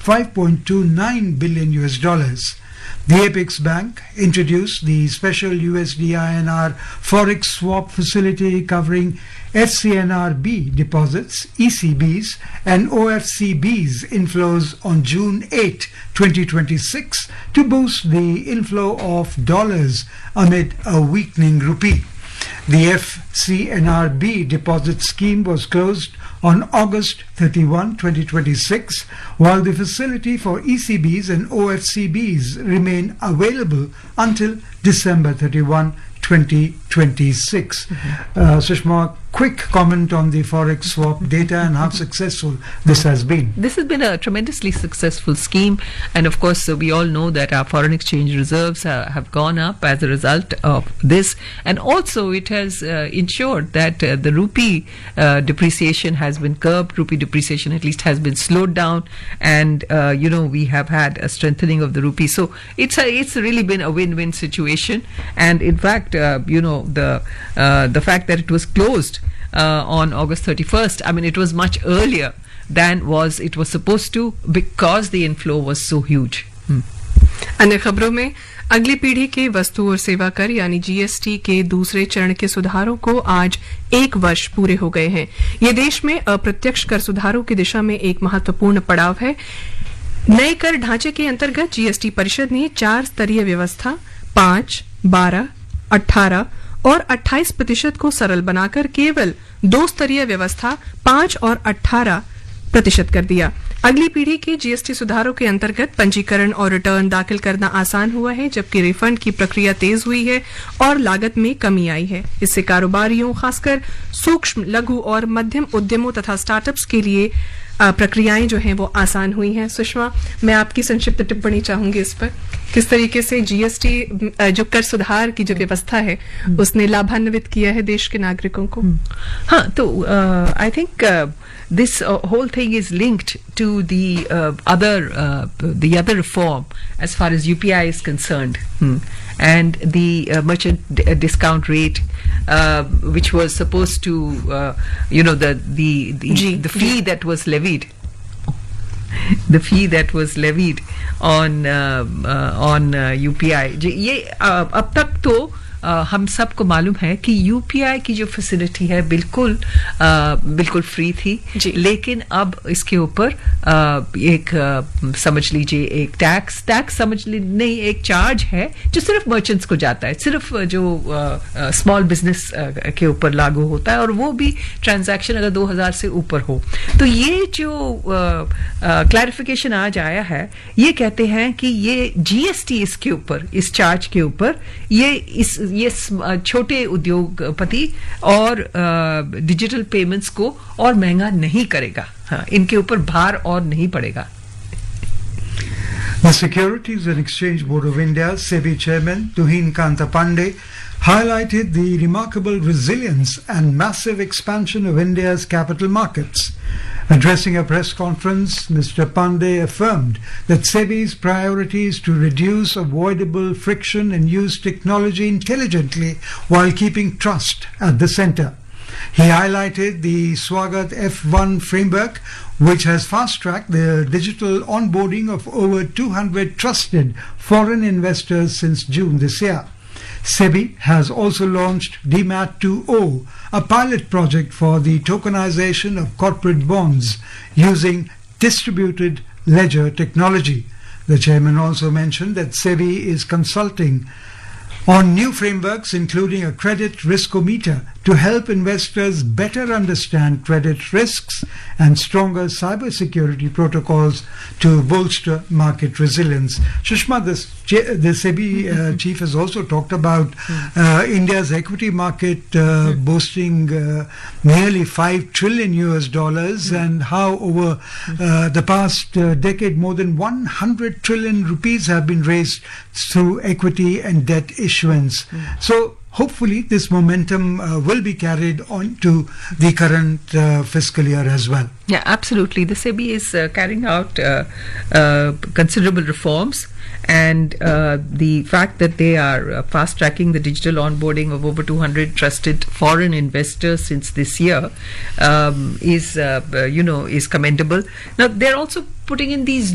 $5.29 billion US. The Apex Bank introduced the special USD-INR forex swap facility covering FCNRB deposits, ECBs and OFCBs inflows on June 8, 2026 to boost the inflow of dollars amid a weakening rupee. The FCNRB deposit scheme was closed on August 31, 2026, while the facility for ECBs and OFCBs remain available until December 31, 2026. Sushma, quick comment on the forex swap data and how successful this has been. This has been a tremendously successful scheme, and of course we all know that our foreign exchange reserves have gone up as a result of this, and also it has ensured that the rupee depreciation has been curbed. Rupee depreciation at least has been slowed down, and we have had a strengthening of the rupee. So it's really been a win-win situation, and in fact the fact that it was closed on August 31st, I mean it was much earlier than it was supposed to, because the inflow was so huge. अन्य खबरों में अगली पीढ़ी के वस्तु और सेवा कर यानी जीएसटी के दूसरे चरण के सुधारों को आज 1 वर्ष पूरे हो गए हैं। ये देश में अप्रत्यक्ष कर सुधारों की दिशा में एक महत्वपूर्ण पड़ाव है। नए कर ढांचे के अंतर्गत जीएसटी परिषद ने 4 स्तरीय व्यवस्था 5, 12, 18 और 28% को सरल बनाकर केवल 2 स्तरीय व्यवस्था 5 और 18% कर दिया। अगली पीढ़ी के जीएसटी सुधारों के अंतर्गत पंजीकरण और रिटर्न दाखिल करना आसान हुआ है, जबकि रिफंड की प्रक्रिया तेज हुई है और लागत में कमी आई है। इससे कारोबारियों, खासकर सूक्ष्म, लघु और मध्यम उद्यमों तथा स्टार्टअप्स के लिए प्रक्रियाएं जो हैं वो आसान हुई हैं। सुषमा, मैं आपकी संक्षिप्त टिप्पणी चाहूंगी इस पर, किस तरीके से जीएसटी जो कर सुधार की जो व्यवस्था है उसने लाभान्वित किया है देश के नागरिकों को। हाँ, तो I think this whole thing is linked to the other reform as far as UPI is concerned, and the merchant discount rate, which was supposed to the fee that was levied. The fee that was levied on UPI, ये अब तक तो हम सबको मालूम है कि UPI की जो फैसिलिटी है बिल्कुल फ्री थी, लेकिन अब इसके ऊपर एक समझ लीजिए एक टैक्स समझ लीजिए नहीं, एक चार्ज है जो सिर्फ मर्चेंट्स को जाता है, सिर्फ जो स्मॉल बिजनेस के ऊपर लागू होता है, और वो भी ट्रांजैक्शन अगर 2000 से ऊपर हो। तो ये जो क्लैरिफिकेशन आज आया है, ये कहते हैं कि ये जीएसटी इसके ऊपर, इस चार्ज के ऊपर ये छोटे उद्योगपति और डिजिटल पेमेंट्स को और महंगा नहीं करेगा। हाँ, इनके ऊपर भार और नहीं पड़ेगा। The Securities and Exchange Board of India, SEBI Chairman Tuhin Kanta Pandey, highlighted the remarkable resilience and massive expansion of India's capital markets. Addressing a press conference, Mr. Pandey affirmed that SEBI's priority is to reduce avoidable friction and use technology intelligently while keeping trust at the center. He highlighted the Swagat F1 framework, which has fast-tracked the digital onboarding of over 200 trusted foreign investors since June this year. SEBI has also launched DMAT 2.0, a pilot project for the tokenization of corporate bonds using distributed ledger technology. The chairman also mentioned that SEBI is consulting on new frameworks, including a credit riskometer, to help investors better understand credit risks and stronger cybersecurity protocols to bolster market resilience. Sushma, the SEBI chief has also talked about India's equity market boasting nearly $5 trillion and how over the past decade more than 100 trillion rupees have been raised through equity and debt issuance. So hopefully this momentum will be carried on to the current fiscal year as well. Yeah, absolutely. The SEBI is carrying out considerable reforms, and the fact that they are fast-tracking the digital onboarding of over 200 trusted foreign investors since this year is commendable. Now, they're also putting in these